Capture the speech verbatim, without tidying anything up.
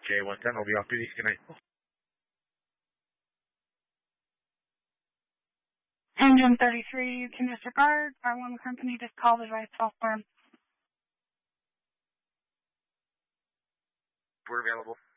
J one ten will be off duty. Good night. Engine thirty-three, you can disregard. R one company, just call the device false alarm. We're available.